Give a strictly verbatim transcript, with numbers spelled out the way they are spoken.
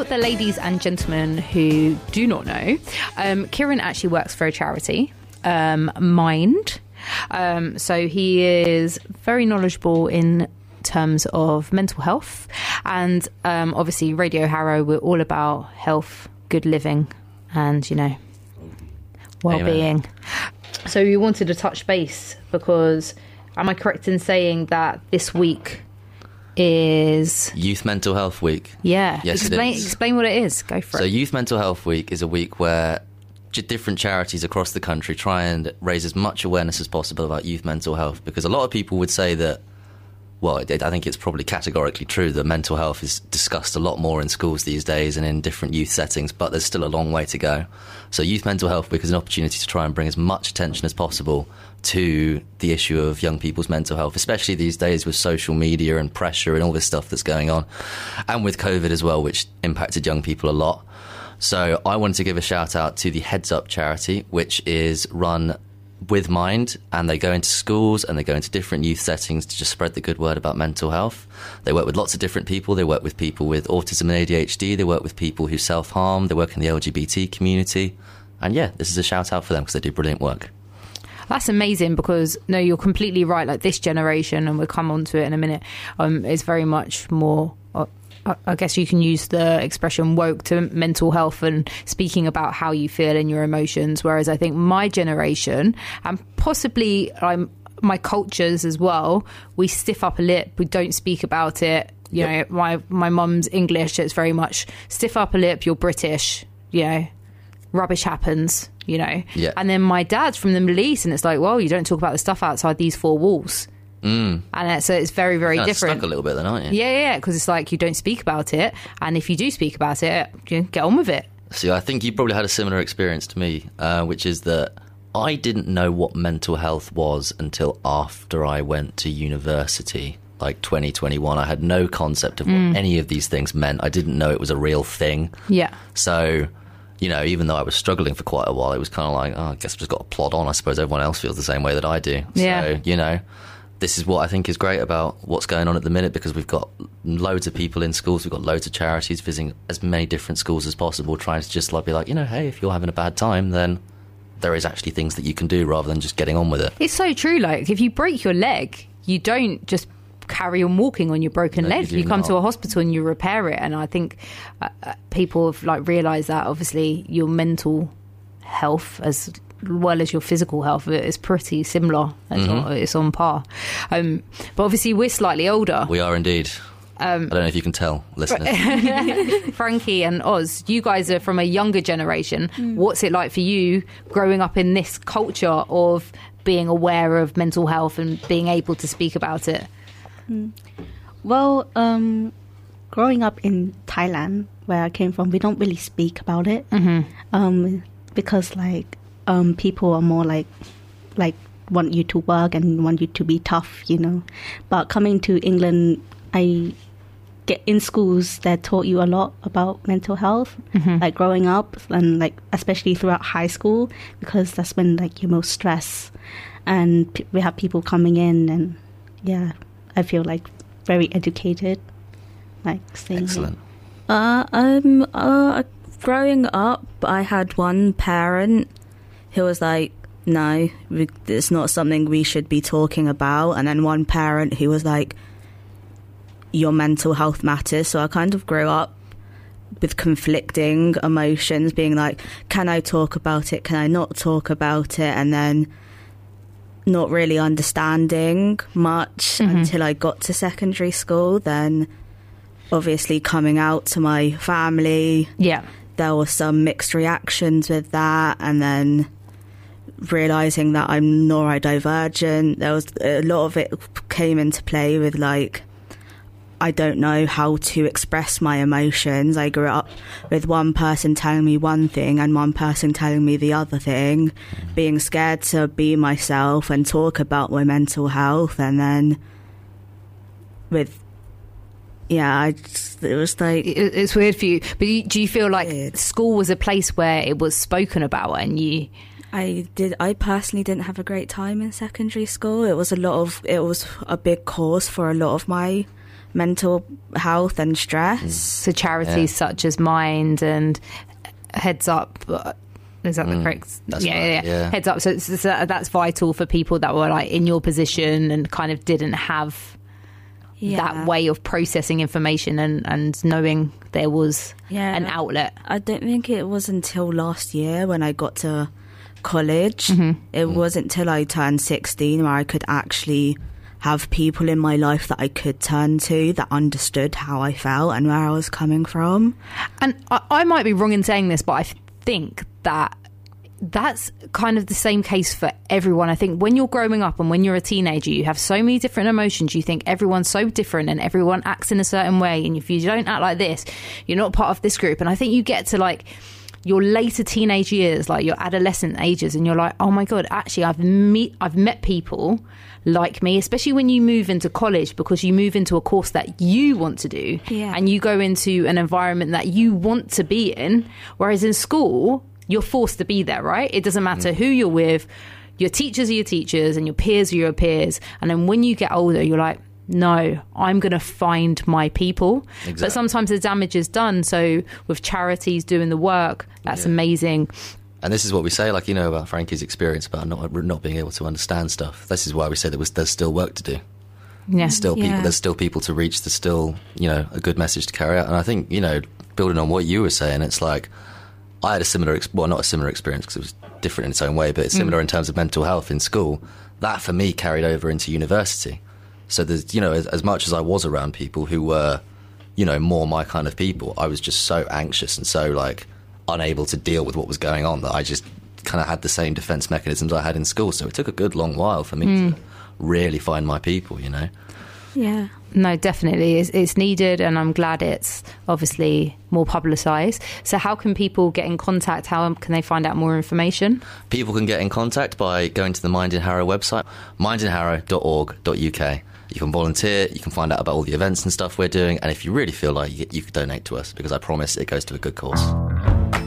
For the ladies and gentlemen who do not know, um, Kieran actually works for a charity, um, Mind. Um, so he is very knowledgeable in terms of mental health, and um, obviously Radio Harrow, we're all about health, good living, and, you know, well-being. Amen. So we wanted to touch base because, am I correct in saying that this week is Youth Mental Health Week? Yeah. Yes, explain, it is. Explain what it is. Go for so it. So Youth Mental Health Week is a week where different charities across the country try and raise as much awareness as possible about youth mental health, because a lot of people would say that, well, I think it's probably categorically true that mental health is discussed a lot more in schools these days and in different youth settings, but there's still a long way to go. So Youth Mental Health Week is an opportunity to try and bring as much attention as possible to the issue of young people's mental health, especially these days with social media and pressure and all this stuff that's going on, and with COVID as well, which impacted young people a lot. So I wanted to give a shout out to the Heads Up charity, which is run with Mind, and they go into schools and they go into different youth settings to just spread the good word about mental health. They work with lots of different people. They work with people with autism and A D H D. They work with people who self-harm. They work in the L G B T community. And yeah, this is a shout out for them because they do brilliant work. That's amazing, because no, you're completely right. Like, this generation, and we'll come on to it in a minute, um, is very much more, uh, I guess you can use the expression woke to mental health and speaking about how you feel and your emotions. Whereas I think my generation, and possibly um, my cultures as well, we stiff up a lip. We don't speak about it. You yep. know, my my mum's English, it's very much stiff up a lip, you're British, you know, rubbish happens, you know. Yeah. And then my dad's from the Middle East, and it's like, well, you don't talk about the stuff outside these four walls. Mm. And it's, so it's very, very no, different. Stuck a little bit then, aren't you? Yeah, yeah, because it's like you don't speak about it, and if you do speak about it, you know, get on with it. See, I think you probably had a similar experience to me, uh, which is that I didn't know what mental health was until after I went to university, like twenty twenty-one. I had no concept of what mm. any of these things meant. I didn't know it was a real thing. Yeah. So, you know, even though I was struggling for quite a while, it was kind of like, oh, I guess I've just got to plod on. I suppose everyone else feels the same way that I do. Yeah. So, you know, this is what I think is great about what's going on at the minute, because we've got loads of people in schools, we've got loads of charities visiting as many different schools as possible, trying to just like be like, you know, hey, if you're having a bad time, then there is actually things that you can do rather than just getting on with it. It's so true. Like, if you break your leg, you don't just carry on walking on your broken no, leg. You, you come not. to a hospital and you repair it. And I think uh, people have like realised that obviously your mental health as well as your physical health is pretty similar. It's, mm-hmm. on, it's on par. Um, but obviously we're slightly older. We are indeed. Um, I don't know if you can tell, listeners. Frankie and Oz, you guys are from a younger generation. Mm. What's it like for you growing up in this culture of being aware of mental health and being able to speak about it? Mm. Well, um, growing up in Thailand, where I came from, we don't really speak about it. Mm-hmm. Um, because, like, um, people are more like, like, want you to work and want you to be tough, you know. But coming to England, I get in schools that taught you a lot about mental health, mm-hmm. like growing up, and like especially throughout high school, because that's when like you're most stressed, and p- we have people coming in, and yeah, I feel like very educated, like staying Excellent. Here. Uh, um, uh, growing up, I had one parent who was like, no, we, it's not something we should be talking about. And then one parent who was like, your mental health matters. So I kind of grew up with conflicting emotions, being like, can I talk about it? Can I not talk about it? And then not really understanding much mm-hmm. until I got to secondary school. Then obviously coming out to my family. Yeah. There were some mixed reactions with that. And then realising that I'm neurodivergent, there was a lot of it came into play with like, I don't know how to express my emotions. I grew up with one person telling me one thing and one person telling me the other thing, being scared to be myself and talk about my mental health. And then with, yeah, I just, it was like... It's weird for you, but do you feel like weird. School was a place where it was spoken about and you... I did. I personally didn't have a great time in secondary school. It was a lot of, it was a big cause for a lot of my mental health and stress. Mm. So charities Yeah. such as Mind and Heads Up. uh, Is that the Mm, correct? that's yeah, right, yeah, yeah. Heads Up. So, it's, so that's vital for people that were like in your position and kind of didn't have Yeah. that way of processing information and, and knowing there was Yeah. an outlet. I don't think it was until last year when I got to college. Mm-hmm. It Mm. wasn't till I turned sixteen where I could actually have people in my life that I could turn to that understood how I felt and where I was coming from. And I, I might be wrong in saying this, but I think that that's kind of the same case for everyone. I think when you're growing up and when you're a teenager, you have so many different emotions. You think everyone's so different and everyone acts in a certain way. And if you don't act like this, you're not part of this group. And I think you get to like your later teenage years, like your adolescent ages, and you're like, oh my God, actually, I've meet, I've met people like me, especially when you move into college, because you move into a course that you want to do Yeah. and you go into an environment that you want to be in. Whereas in school, you're forced to be there, right? It doesn't matter who you're with. Your teachers are your teachers and your peers are your peers. And then when you get older, you're like, no, I'm going to find my people. Exactly. But sometimes the damage is done. So with charities doing the work, that's Yeah. amazing. And this is what we say, like, you know, about Frankie's experience about not not being able to understand stuff. This is why we say that was, there's still work to do. Yeah. There's still people. Yeah. There's still people to reach. There's still, you know, a good message to carry out. And I think, you know, building on what you were saying, it's like I had a similar, ex- well, not a similar experience because it was different in its own way, but it's similar in terms of mental health in school. That for me carried over into university. So there's, you know, as, as much as I was around people who were, you know, more my kind of people, I was just so anxious and so like unable to deal with what was going on that I just kind of had the same defense mechanisms I had in school. So it took a good long while for me to really find my people, you know. Yeah. No, definitely. It's, it's needed, and I'm glad it's obviously more publicised. So how can people get in contact? How can they find out more information? People can get in contact by going to the Mind in Harrow website, mind in harrow dot org dot U K. You can volunteer, you can find out about all the events and stuff we're doing, and if you really feel like you, you could donate to us, because I promise it goes to a good cause.